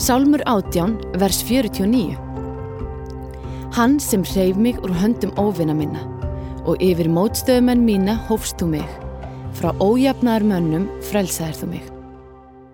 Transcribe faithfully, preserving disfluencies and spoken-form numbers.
Sálmur átján, vers fjörutíu og níu. Hann sem hreif mig úr höndum óvina minna og yfir mótstöðumenn mína hófst þú mig. Frá ójafnaðarmönnum frelsaðir þú mig.